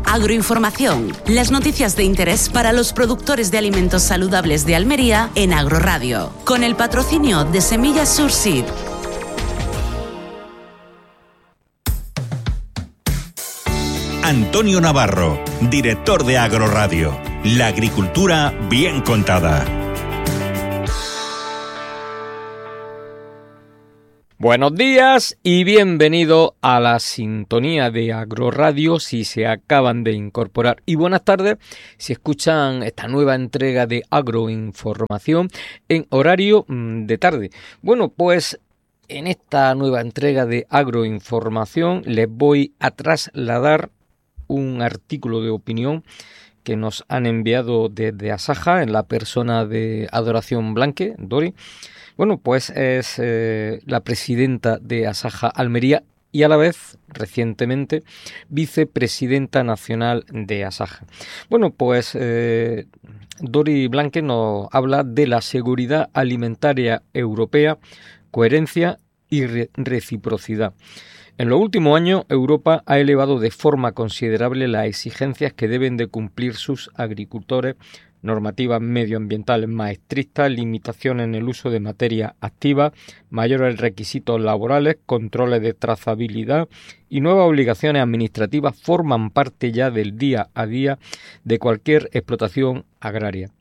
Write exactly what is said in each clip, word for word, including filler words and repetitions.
Agroinformación, las noticias de interés para los productores de alimentos saludables de Almería en Agroradio, con el patrocinio de Semillas Surseed. Antonio Navarro, director de Agroradio. La agricultura bien contada. Buenos días y bienvenido a la sintonía de Agroradio si se acaban de incorporar. Y buenas tardes si escuchan esta nueva entrega de Agroinformación en horario de tarde. Bueno, pues en esta nueva entrega de Agroinformación les voy a trasladar un artículo de opinión que nos han enviado desde Asaja en la persona de Adoración Blanque, Dori. Bueno, pues es eh, la presidenta de Asaja Almería y a la vez, recientemente, vicepresidenta nacional de Asaja. Bueno, pues eh, Dori Blanque nos habla de la seguridad alimentaria europea, coherencia y re- reciprocidad. En los últimos años, Europa ha elevado de forma considerable las exigencias que deben de cumplir sus agricultores, normativas medioambientales más estrictas, limitaciones en el uso de materia activa, mayores requisitos laborales, controles de trazabilidad y nuevas obligaciones administrativas forman parte ya del día a día de cualquier explotación agraria.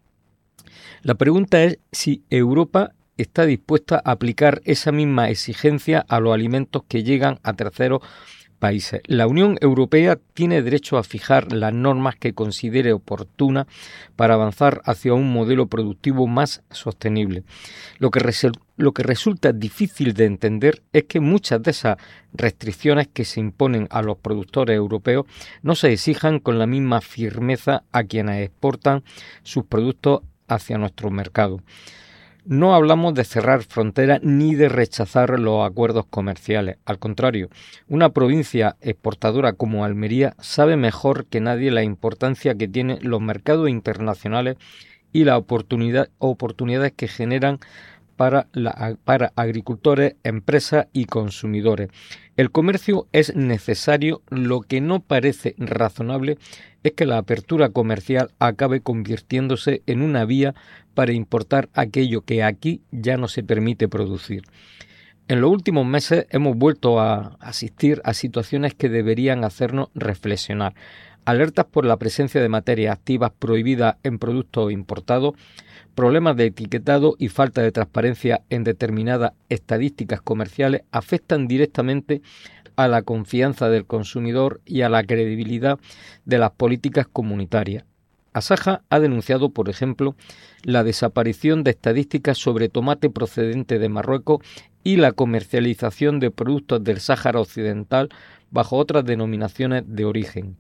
La pregunta es si Europa está dispuesta a aplicar esa misma exigencia a los alimentos que llegan a terceros países. La Unión Europea tiene derecho a fijar las normas que considere oportunas para avanzar hacia un modelo productivo más sostenible. Lo que, resu- lo que resulta difícil de entender es que muchas de esas restricciones que se imponen a los productores europeos no se exijan con la misma firmeza a quienes exportan sus productos hacia nuestro mercado. No hablamos de cerrar fronteras ni de rechazar los acuerdos comerciales. Al contrario, una provincia exportadora como Almería sabe mejor que nadie la importancia que tienen los mercados internacionales y las oportunidad, oportunidades que generan para, la, para agricultores, empresas y consumidores. El comercio es necesario, lo que no parece razonable es que la apertura comercial acabe convirtiéndose en una vía para importar aquello que aquí ya no se permite producir. En los últimos meses hemos vuelto a asistir a situaciones que deberían hacernos reflexionar. Alertas por la presencia de materias activas prohibidas en productos importados, problemas de etiquetado y falta de transparencia en determinadas estadísticas comerciales afectan directamente a la confianza del consumidor y a la credibilidad de las políticas comunitarias. Asaja ha denunciado, por ejemplo, la desaparición de estadísticas sobre tomate procedente de Marruecos y la comercialización de productos del Sáhara Occidental bajo otras denominaciones de origen.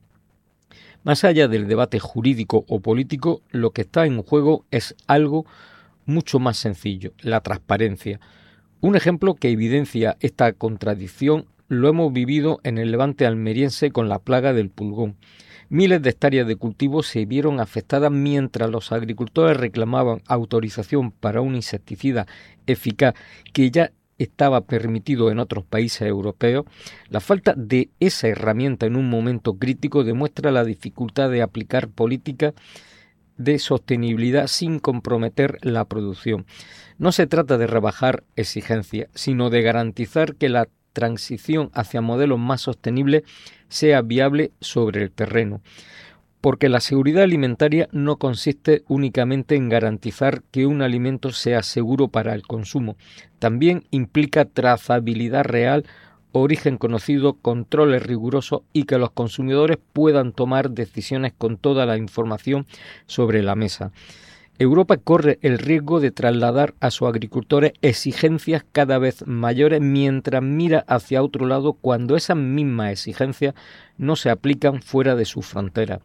Más allá del debate jurídico o político, lo que está en juego es algo mucho más sencillo, la transparencia. Un ejemplo que evidencia esta contradicción lo hemos vivido en el Levante almeriense con la plaga del pulgón. Miles de hectáreas de cultivo se vieron afectadas mientras los agricultores reclamaban autorización para un insecticida eficaz que ya estaba permitido en otros países europeos. La falta de esa herramienta en un momento crítico demuestra la dificultad de aplicar políticas de sostenibilidad sin comprometer la producción. No se trata de rebajar exigencias, sino de garantizar que la transición hacia modelos más sostenibles sea viable sobre el terreno. Porque la seguridad alimentaria no consiste únicamente en garantizar que un alimento sea seguro para el consumo. También implica trazabilidad real, origen conocido, controles rigurosos y que los consumidores puedan tomar decisiones con toda la información sobre la mesa. Europa corre el riesgo de trasladar a sus agricultores exigencias cada vez mayores mientras mira hacia otro lado cuando esas mismas exigencias no se aplican fuera de sus fronteras.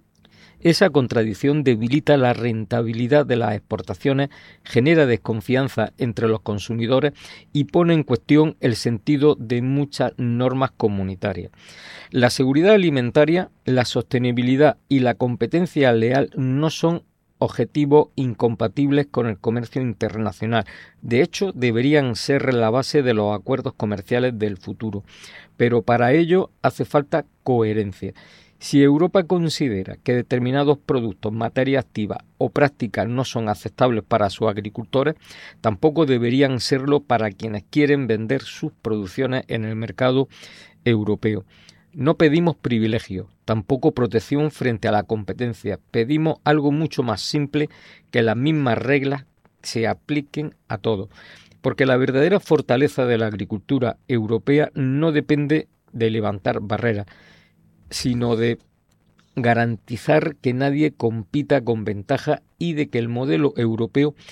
Esa contradicción debilita la rentabilidad de las exportaciones, genera desconfianza entre los consumidores y pone en cuestión el sentido de muchas normas comunitarias. La seguridad alimentaria, la sostenibilidad y la competencia leal no son objetivos incompatibles con el comercio internacional. De hecho, deberían ser la base de los acuerdos comerciales del futuro. Pero para ello hace falta coherencia. Si Europa considera que determinados productos, materia activa o prácticas no son aceptables para sus agricultores, tampoco deberían serlo para quienes quieren vender sus producciones en el mercado europeo. No pedimos privilegios, tampoco protección frente a la competencia. Pedimos algo mucho más simple, que las mismas reglas se apliquen a todos. Porque la verdadera fortaleza de la agricultura europea no depende de levantar barreras, sino de garantizar que nadie compita con ventaja y de que el modelo europeo